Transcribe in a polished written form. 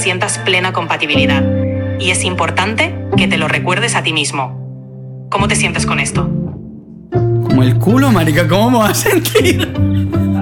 sientas plena compatibilidad. Y es importante que te lo recuerdes a ti mismo. ¿Cómo te sientes con esto? Como el culo, marica, ¿cómo me vas a sentir?